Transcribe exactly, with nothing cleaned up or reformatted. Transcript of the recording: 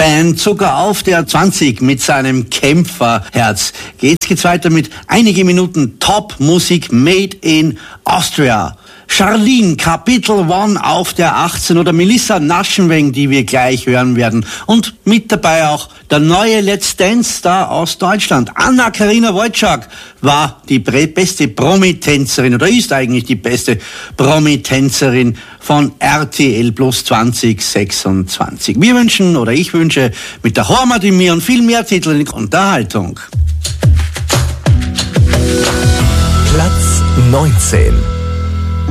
Band Zucker auf der zwanzig mit seinem Kämpferherz. Geht's geht's weiter mit einige Minuten Top-Musik made in Austria. Charlene, Kapitel One auf der achtzehn oder Melissa Naschenweng, die wir gleich hören werden. Und mit dabei auch der neue Let's Dance-Star aus Deutschland. Anna-Karina Wojcik war die beste Promi-Tänzerin oder ist eigentlich die beste Promi-Tänzerin von R T L Plus zwanzig sechsundzwanzig. Wir wünschen oder ich wünsche mit der Hormat in mir und viel mehr Titel in Unterhaltung. Platz neunzehn.